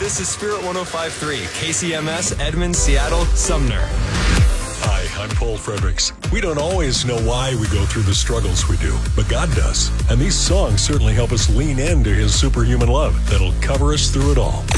This is Spirit 105.3, KCMS, Edmond, Seattle, Sumner. Hi, I'm Paul Fredericks. We don't always know why we go through the struggles we do, but God does. And these songs certainly help us lean into His superhuman love that'll cover us through it all.